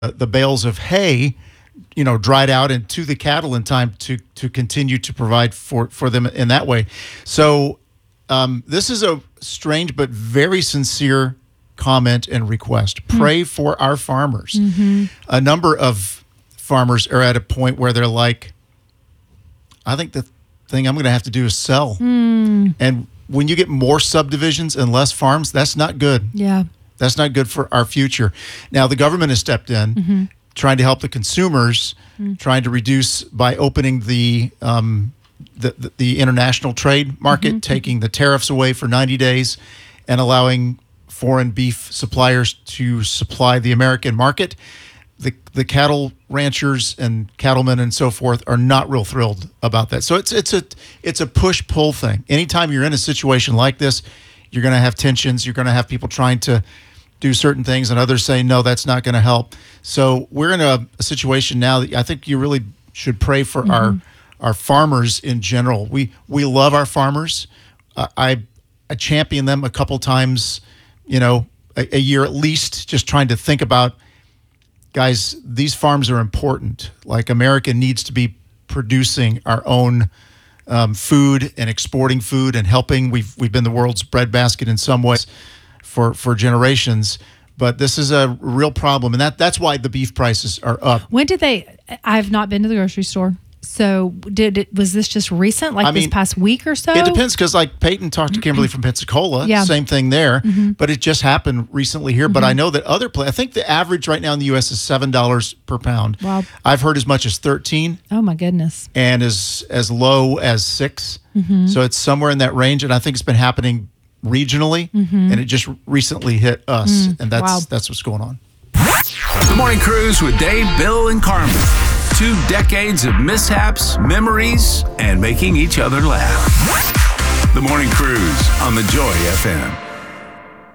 the bales of hay, dried out and to the cattle in time to continue to provide for them in that way. So this is a strange but very sincere comment and request. Pray for our farmers. A number of farmers are at a point where they're like, I think the thing I'm going to have to do is sell. And when you get more subdivisions and less farms, that's not good. Yeah. That's not good for our future. Now, the government has stepped in, trying to help the consumers, trying to reduce by opening the international trade market, taking the tariffs away for 90 days and allowing foreign beef suppliers to supply the American market. The cattle ranchers and cattlemen and so forth are not real thrilled about that. So it's a push-pull thing. Anytime you're in a situation like this, you're going to have tensions. You're going to have people trying to do certain things and others saying, no, that's not going to help. So we're in a situation now that I think you really should pray for our farmers in general. We love our farmers. I champion them a couple times, a year at least, just trying to think about, guys, these farms are important. Like, America needs to be producing our own food and exporting food and helping. We've been the world's breadbasket in some ways for generations, but this is a real problem, and that's why the beef prices are up. When did I've not been to the grocery store. So was this just recent, this past week or so? It depends, because Peyton talked to Kimberly from Pensacola, same thing there, but it just happened recently here. But I know that I think the average right now in the U.S. is $7 per pound. Wow. I've heard as much as $13. Oh, my goodness. And as low as $6. So it's somewhere in that range, and I think it's been happening regionally, and it just recently hit us, and that's what's going on. The Morning Cruise with Dave, Bill, and Carmen. 2 decades of mishaps, memories, and making each other laugh. The Morning Cruise on the Joy FM.